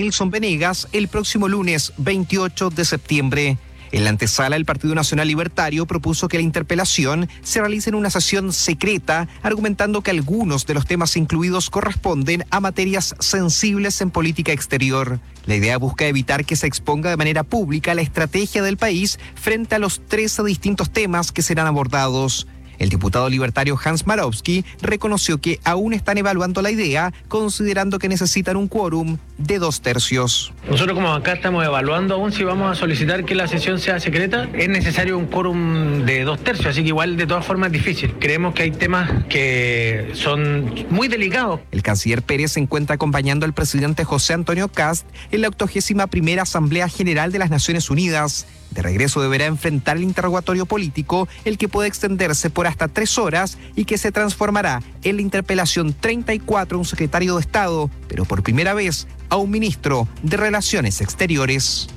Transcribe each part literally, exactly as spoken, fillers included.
Nilson Venegas el próximo lunes veintiocho de septiembre. En la antesala, el Partido Nacional Libertario propuso que la interpelación se realice en una sesión secreta, argumentando que algunos de los temas incluidos corresponden a materias sensibles en política exterior. La idea busca evitar que se exponga de manera pública la estrategia del país frente a los trece distintos temas que serán abordados. El diputado libertario Hans Marowski reconoció que aún están evaluando la idea, considerando que necesitan un quórum de dos tercios. Nosotros como acá estamos evaluando aún si vamos a solicitar que la sesión sea secreta. Es necesario un quórum de dos tercios, así que igual de todas formas es difícil. Creemos que hay temas que son muy delicados. El canciller Pérez se encuentra acompañando al presidente José Antonio Kast en la octogésima primera Asamblea General de las Naciones Unidas. De regreso deberá enfrentar el interrogatorio político, el que puede extenderse por hasta tres horas y que se transformará en la interpelación treinta y cuatro a un secretario de Estado, pero por primera vez a un ministro de Relaciones Exteriores.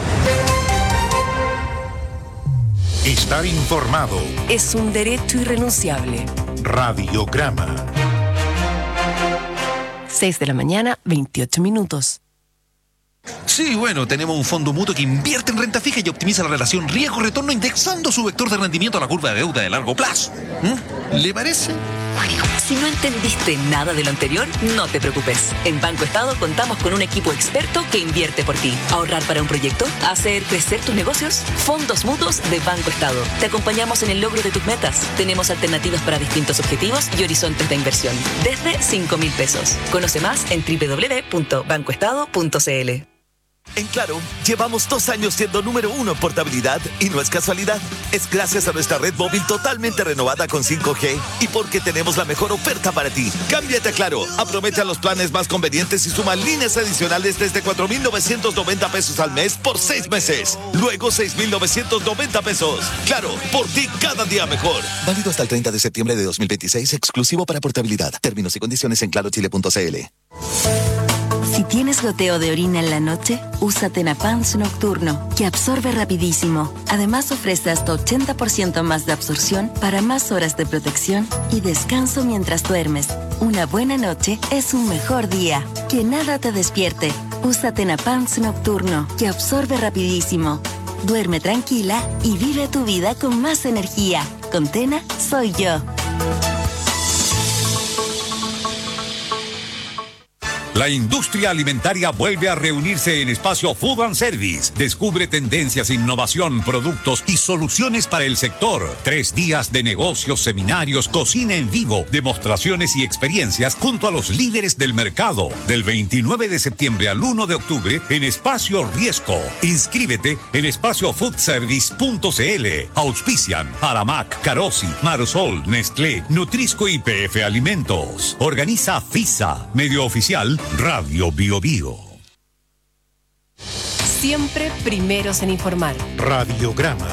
Estar informado es un derecho irrenunciable. Radiograma. seis de la mañana, veintiocho minutos. Sí, bueno, tenemos un fondo mutuo que invierte en renta fija y optimiza la relación riesgo-retorno indexando su vector de rendimiento a la curva de deuda de largo plazo. ¿Mm? ¿Le parece? Si no entendiste nada de lo anterior, no te preocupes. En Banco Estado contamos con un equipo experto que invierte por ti. ¿Ahorrar para un proyecto? ¿Hacer crecer tus negocios? Fondos mutuos de Banco Estado. Te acompañamos en el logro de tus metas. Tenemos alternativas para distintos objetivos y horizontes de inversión. Desde cinco mil pesos. Conoce más en doble u doble u doble u punto banco estado punto c l. En Claro, llevamos dos años siendo número uno en portabilidad y no es casualidad. Es gracias a nuestra red móvil totalmente renovada con cinco G y porque tenemos la mejor oferta para ti. Cámbiate a Claro, aprovecha los planes más convenientes y suma líneas adicionales desde cuatro mil novecientos noventa pesos al mes por seis meses. Luego seis mil novecientos noventa pesos. Claro, por ti cada día mejor. Válido hasta el treinta de septiembre de dos mil veintiséis, exclusivo para portabilidad. Términos y condiciones en claro chile punto c l. Si tienes goteo de orina en la noche, usa Tenapans Nocturno, que absorbe rapidísimo. Además ofrece hasta ochenta por ciento más de absorción para más horas de protección y descanso mientras duermes. Una buena noche es un mejor día. Que nada te despierte. Usa Tenapans Nocturno, que absorbe rapidísimo. Duerme tranquila y vive tu vida con más energía. Con Tena, soy yo. La industria alimentaria vuelve a reunirse en Espacio Food and Service. Descubre tendencias, innovación, productos y soluciones para el sector. Tres días de negocios, seminarios, cocina en vivo, demostraciones y experiencias junto a los líderes del mercado. Del veintinueve de septiembre al uno de octubre en Espacio Riesco. Inscríbete en espacio food service punto c l. Auspician Aramac, Carosi, Marosol, Nestlé, Nutrisco y P F Alimentos. Organiza FISA, medio oficial Radio Bio Bio. Siempre primeros en informar. Radiograma.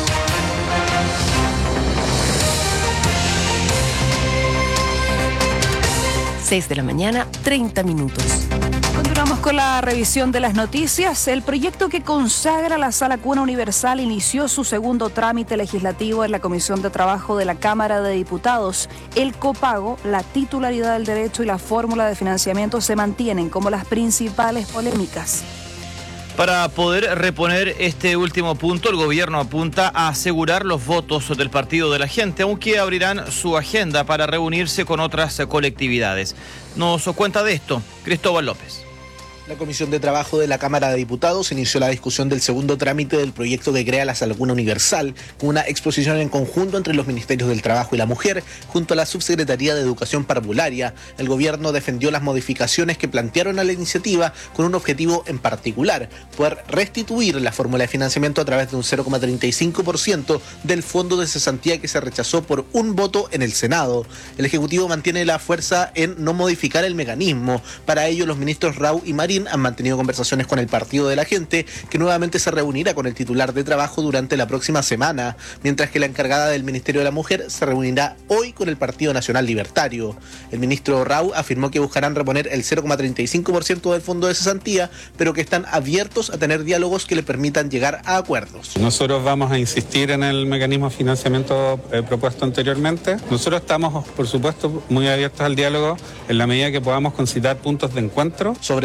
seis de la mañana, treinta minutos. Continuamos con la revisión de las noticias. El proyecto que consagra la Sala Cuna Universal inició su segundo trámite legislativo en la Comisión de Trabajo de la Cámara de Diputados. El copago, la titularidad del derecho y la fórmula de financiamiento se mantienen como las principales polémicas. Para poder reponer este último punto, el gobierno apunta a asegurar los votos del Partido de la Gente, aunque abrirán su agenda para reunirse con otras colectividades. Nos cuenta de esto Cristóbal López. La Comisión de Trabajo de la Cámara de Diputados inició la discusión del segundo trámite del proyecto que crea la Sala Cuna Universal, con una exposición en conjunto entre los Ministerios del Trabajo y la Mujer, junto a la Subsecretaría de Educación Parvularia. El gobierno defendió las modificaciones que plantearon a la iniciativa con un objetivo en particular: poder restituir la fórmula de financiamiento a través de un cero coma treinta y cinco por ciento del fondo de cesantía que se rechazó por un voto en el Senado. El Ejecutivo mantiene la fuerza en no modificar el mecanismo. Para ello, los ministros Rau y Marín han mantenido conversaciones con el Partido de la Gente, que nuevamente se reunirá con el titular de Trabajo durante la próxima semana, mientras que la encargada del Ministerio de la Mujer se reunirá hoy con el Partido Nacional Libertario. El ministro Rau afirmó que buscarán reponer el cero coma treinta y cinco por ciento del fondo de cesantía, pero que están abiertos a tener diálogos que le permitan llegar a acuerdos. Nosotros vamos a insistir en el mecanismo de financiamiento eh, propuesto anteriormente. Nosotros estamos, por supuesto, muy abiertos al diálogo en la medida que podamos concitar puntos de encuentro. Sobre el mecanismo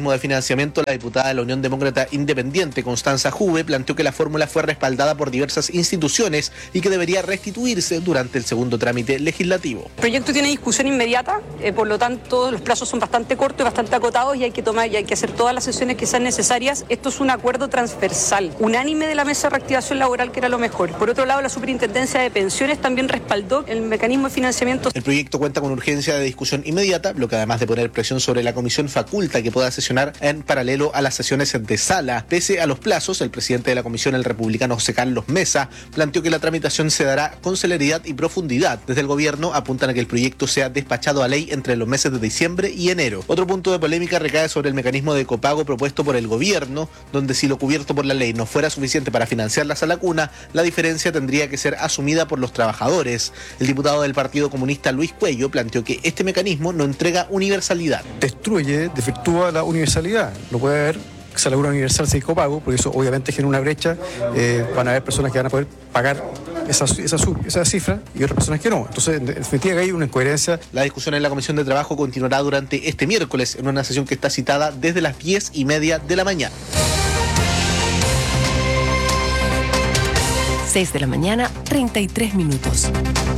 mecanismo de financiamiento, la diputada de la Unión Demócrata Independiente, Constanza Juve, planteó que la fórmula fue respaldada por diversas instituciones y que debería restituirse durante el segundo trámite legislativo. El proyecto tiene discusión inmediata, eh, por lo tanto los plazos son bastante cortos y bastante acotados y hay que tomar y hay que hacer todas las sesiones que sean necesarias. Esto es un acuerdo transversal, unánime de la mesa de reactivación laboral, que era lo mejor. Por otro lado, la Superintendencia de Pensiones también respaldó el mecanismo de financiamiento. El proyecto cuenta con urgencia de discusión inmediata, lo que además de poner presión sobre la comisión faculta que pueda sesionar en paralelo a las sesiones de sala. Pese a los plazos, el presidente de la comisión, el republicano José Carlos Mesa, planteó que la tramitación se dará con celeridad y profundidad. Desde el gobierno apuntan a que el proyecto sea despachado a ley entre los meses de diciembre y enero. Otro punto de polémica recae sobre el mecanismo de copago propuesto por el gobierno, donde si lo cubierto por la ley no fuera suficiente para financiar la sala cuna, la diferencia tendría que ser asumida por los trabajadores. El diputado del Partido Comunista Luis Cuello planteó que este mecanismo no entrega universalidad. Destruye, defectúa la universalidad. Lo puede haber sala cuna universal sin copago, porque eso obviamente genera una brecha. Eh, van a haber personas que van a poder pagar esa, esa, esa cifra y otras personas que no. Entonces, en definitiva, hay una incoherencia. La discusión en la Comisión de Trabajo continuará durante este miércoles en una sesión que está citada desde las diez y media de la mañana. seis de la mañana, treinta y tres minutos.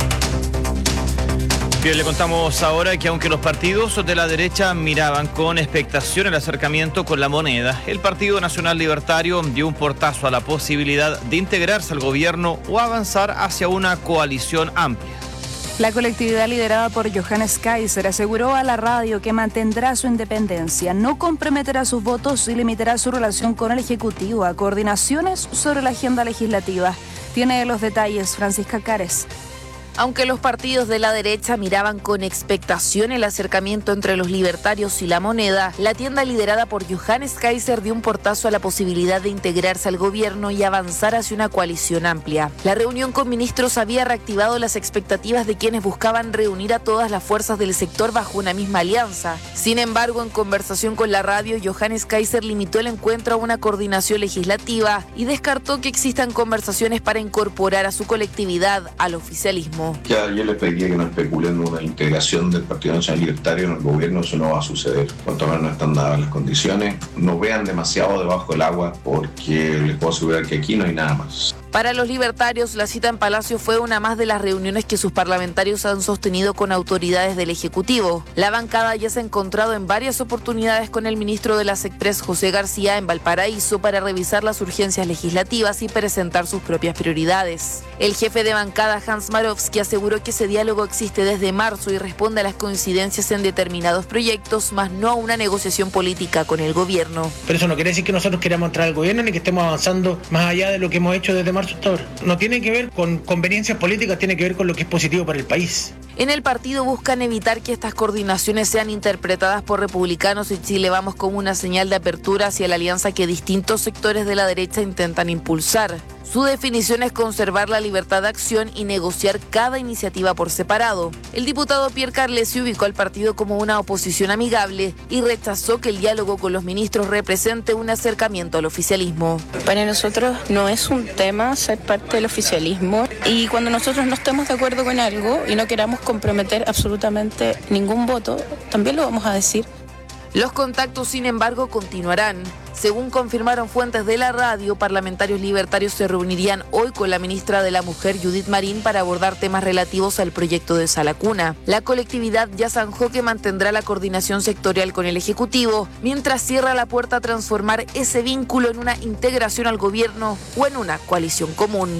Bien, le contamos ahora que aunque los partidos de la derecha miraban con expectación el acercamiento con La Moneda, el Partido Nacional Libertario dio un portazo a la posibilidad de integrarse al gobierno o avanzar hacia una coalición amplia. La colectividad liderada por Johannes Kaiser aseguró a la radio que mantendrá su independencia, no comprometerá sus votos y limitará su relación con el Ejecutivo a coordinaciones sobre la agenda legislativa. Tiene los detalles Francisca Cares. Aunque los partidos de la derecha miraban con expectación el acercamiento entre los libertarios y La Moneda, la tienda liderada por Johannes Kaiser dio un portazo a la posibilidad de integrarse al gobierno y avanzar hacia una coalición amplia. La reunión con ministros había reactivado las expectativas de quienes buscaban reunir a todas las fuerzas del sector bajo una misma alianza. Sin embargo, en conversación con la radio, Johannes Kaiser limitó el encuentro a una coordinación legislativa y descartó que existan conversaciones para incorporar a su colectividad al oficialismo. Ya yo les pediría que no especulen una integración del Partido Nacional Libertario en el gobierno, eso no va a suceder. Cuanto menos no están dadas las condiciones, no vean demasiado debajo del agua porque les puedo asegurar que aquí no hay nada más. Para los libertarios, la cita en Palacio fue una más de las reuniones que sus parlamentarios han sostenido con autoridades del Ejecutivo. La bancada ya se ha encontrado en varias oportunidades con el ministro de las Express, José García, en Valparaíso para revisar las urgencias legislativas y presentar sus propias prioridades. El jefe de bancada, Hans Marowski, aseguró que ese diálogo existe desde marzo y responde a las coincidencias en determinados proyectos, más no a una negociación política con el gobierno. Pero eso no quiere decir que nosotros queramos entrar al gobierno ni que estemos avanzando más allá de lo que hemos hecho desde marzo hasta ahora. No tiene que ver con conveniencias políticas, tiene que ver con lo que es positivo para el país. En el partido buscan evitar que estas coordinaciones sean interpretadas por republicanos y Chile Vamos como una señal de apertura hacia la alianza que distintos sectores de la derecha intentan impulsar. Su definición es conservar la libertad de acción y negociar cada iniciativa por separado. El diputado Pierre Carlesi ubicó al partido como una oposición amigable y rechazó que el diálogo con los ministros represente un acercamiento al oficialismo. Para nosotros no es un tema ser parte del oficialismo y cuando nosotros no estemos de acuerdo con algo y no queramos comprometer absolutamente ningún voto, también lo vamos a decir. Los contactos, sin embargo, continuarán. Según confirmaron fuentes de la radio, parlamentarios libertarios se reunirían hoy con la ministra de la Mujer, Judith Marín, para abordar temas relativos al proyecto de Sala Cuna. La colectividad ya zanjó que mantendrá la coordinación sectorial con el Ejecutivo, mientras cierra la puerta a transformar ese vínculo en una integración al gobierno o en una coalición común.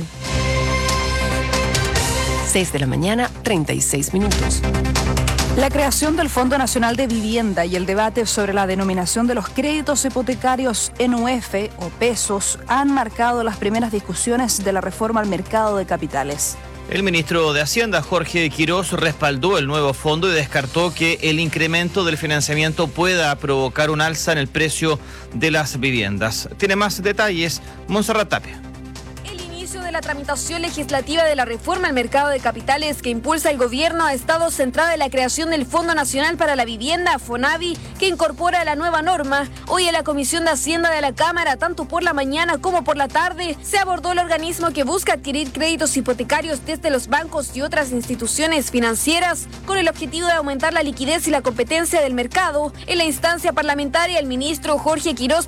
seis de la mañana, treinta y seis minutos. La creación del Fondo Nacional de Vivienda y el debate sobre la denominación de los créditos hipotecarios N U F o pesos han marcado las primeras discusiones de la reforma al mercado de capitales. El ministro de Hacienda, Jorge Quirós, respaldó el nuevo fondo y descartó que el incremento del financiamiento pueda provocar un alza en el precio de las viviendas. Tiene más detalles Montserrat Tapia. De la tramitación legislativa de la reforma al mercado de capitales que impulsa el gobierno ha estado centrada en la creación del Fondo Nacional para la Vivienda, FONAVI, que incorpora la nueva norma. Hoy en la Comisión de Hacienda de la Cámara, tanto por la mañana como por la tarde, se abordó el organismo que busca adquirir créditos hipotecarios desde los bancos y otras instituciones financieras con el objetivo de aumentar la liquidez y la competencia del mercado. En la instancia parlamentaria, el ministro Jorge Quirós